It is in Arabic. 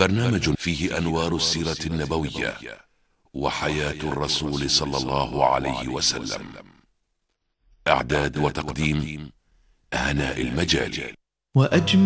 برنامج فيه أنوار السيرة النبوية وحياة الرسول صلى الله عليه وسلم. إعداد وتقديم هناء المجالي.